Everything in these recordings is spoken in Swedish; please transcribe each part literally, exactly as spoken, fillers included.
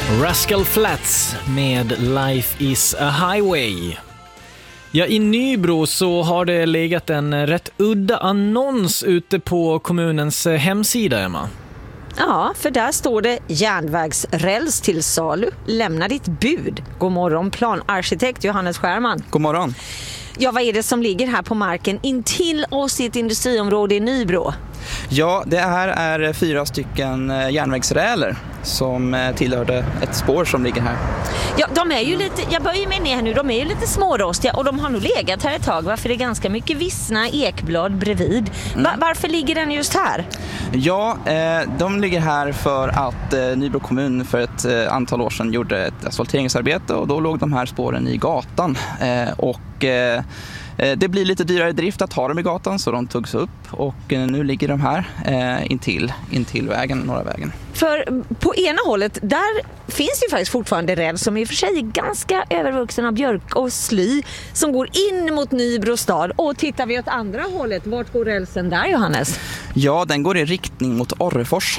Rascal Flatts med Life is a Highway. Ja, i Nybro så har det legat en rätt udda annons ute på kommunens hemsida, Emma. Ja, för där står det järnvägsräls till salu. Lämna ditt bud. God morgon, planarkitekt Johannes Skärman. God morgon. Ja, vad är det som ligger här på marken intill oss i ett industriområde i Nybro? Ja, det här är fyra stycken järnvägsräler som tillhörde ett spår som ligger här. Ja, de är ju lite, jag böjer mig ner här nu, de är ju lite smårostiga och de har nog legat här ett tag, va? För det är ganska mycket vissna ekblad bredvid. Va- varför ligger den just här? Ja, eh, de ligger här för att eh, Nybro kommun för ett eh, antal år sedan gjorde ett asfalteringsarbete och då låg de här spåren i gatan. Eh, och eh, det blir lite dyrare drift att ha dem i gatan så de togs upp och nu ligger de här eh, intill, intill vägen, norra vägen. För på ena hållet, där finns ju faktiskt fortfarande räls som i och för sig är ganska övervuxen av björk och sly som går in mot Nybro stad. Och tittar vi åt andra hållet, vart går rälsen där, Johannes? Ja, den går i riktning mot Orrefors.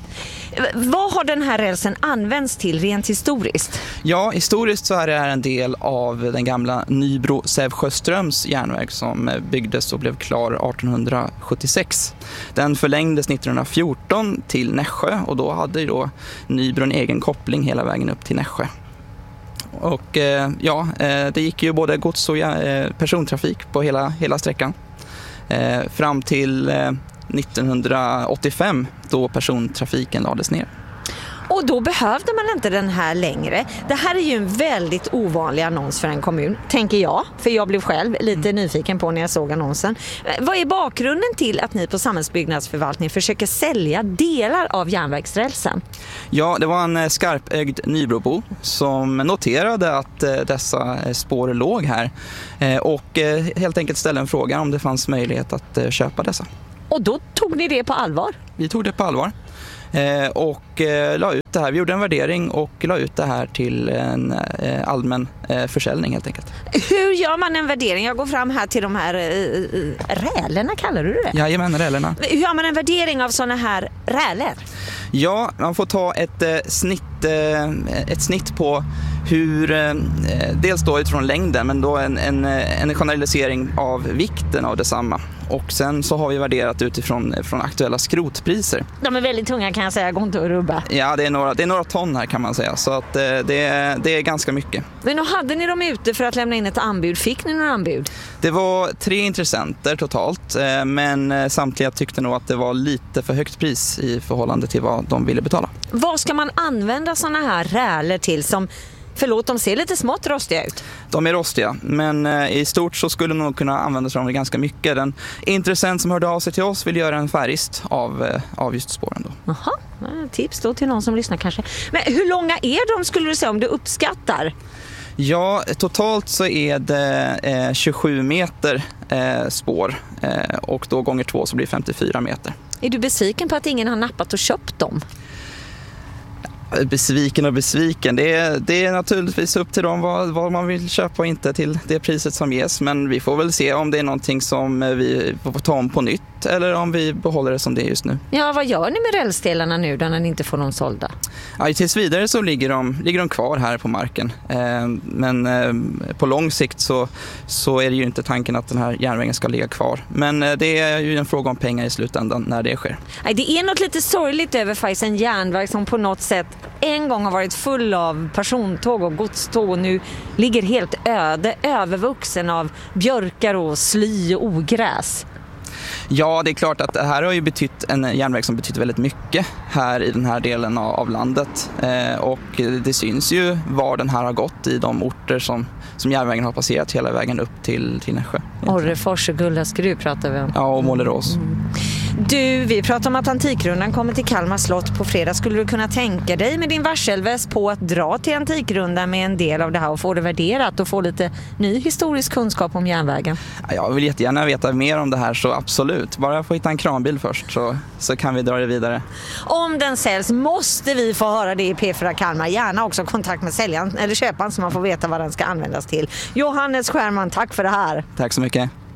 Vad har den här rälsen använts till rent historiskt? Ja, historiskt så är det här en del av den gamla Nybro-Sävsjöströms järnväg som byggdes och blev klar arton sjuttiosex. Den förlängdes nittonhundrafjorton till Nässjö och då hade ju då Nybro en egen koppling hela vägen upp till Nässjö. Och eh, ja, eh, det gick ju både gods- och eh, persontrafik på hela, hela sträckan. Eh, fram till eh, nittonhundraåttiofem då persontrafiken lades ner. Och då behövde man inte den här längre. Det här är ju en väldigt ovanlig annons för en kommun, tänker jag. För jag blev själv lite mm. nyfiken på när jag såg annonsen. Vad är bakgrunden till att ni på Samhällsbyggnadsförvaltningen försöker sälja delar av järnvägsrälsen? Ja, det var en skarpögd Nybrobo som noterade att dessa spår låg här och helt enkelt ställde en fråga om det fanns möjlighet att köpa dessa. Och då tog ni det på allvar? Vi tog det på allvar eh, och eh, la ut det här. Vi gjorde en värdering och la ut det här till en eh, allmän eh, försäljning helt enkelt. Hur gör man en värdering? Jag går fram här till de här eh, rälerna, kallar du det? Jajamän, rälerna. Hur gör man en värdering av sådana här räler? Ja, man får ta ett, eh, snitt, eh, ett snitt på hur, eh, dels då utifrån längden men då en, en, en generalisering av vikten av detsamma. Och sen så har vi värderat utifrån från aktuella skrotpriser. De är väldigt tunga kan jag säga, går inte att rubba. Ja, det är några, det är några ton här kan man säga, så att eh, det, är, det är ganska mycket. Men då hade ni dem ute för att lämna in ett anbud. Fick ni några anbud? Det var tre intressenter totalt, eh, men samtliga tyckte nog att det var lite för högt pris i förhållande till vad de ville betala. Vad ska man använda såna här räler till som... Förlåt, de ser lite smått rostiga ut. De är rostiga, men eh, i stort så skulle man nog kunna använda sig av dem ganska mycket. Den intressent som hörde av sig till oss vill göra en färgist av, eh, av just spåren då. Jaha, tips då till någon som lyssnar kanske. Men hur långa är de skulle du säga om du uppskattar? Ja, totalt så är det eh, tjugosju meter eh, spår eh, och då gånger två så blir det femtiofyra meter. Är du besviken på att ingen har nappat och köpt dem? Besviken och besviken. Det är, det är naturligtvis upp till dem vad, vad man vill köpa och inte till det priset som ges. Men vi får väl se om det är någonting som vi får ta om på nytt eller om vi behåller det som det är just nu. Ja, vad gör ni med rälsdelarna nu då när ni inte får dem sålda? Ja, tills vidare så ligger de, ligger de kvar här på marken. Eh, men eh, på lång sikt så, så är det ju inte tanken att den här järnvägen ska ligga kvar. Men eh, det är ju en fråga om pengar i slutändan när det sker. Nej, det är något lite sorgligt över faktiskt en järnväg som på något sätt en gång har varit full av persontåg och godståg och nu ligger helt öde, övervuxen av björkar och sly och ogräs. Ja, det är klart att det här har ju betytt en järnväg som betytt väldigt mycket här i den här delen av, av landet. Eh, och det syns ju var den här har gått i de orter som, som järnvägen har passerat hela vägen upp till, till Nässjö. Orrefors och Gullaskruv pratar vi om. Ja, och Målerås. Mm. Du, vi pratar om att Antikrundan kommer till Kalmar slott på fredag. Skulle du kunna tänka dig med din varselväst på att dra till Antikrundan med en del av det här och få det värderat och få lite ny historisk kunskap om järnvägen? Jag vill jättegärna veta mer om det här, så absolut. Bara jag får hitta en kranbil först så, så kan vi dra det vidare. Om den säljs måste vi få höra det i P fyra Kalmar. Gärna också kontakt med säljaren eller köparen så man får veta vad den ska användas till. Johannes Skärman, tack för det här. Tack så mycket.